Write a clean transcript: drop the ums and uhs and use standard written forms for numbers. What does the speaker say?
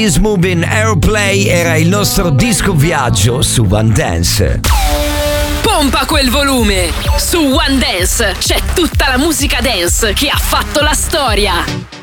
Is Moving Airplay era il nostro disco viaggio su One Dance. Pompa quel volume! Su One Dance c'è tutta la musica dance che ha fatto la storia.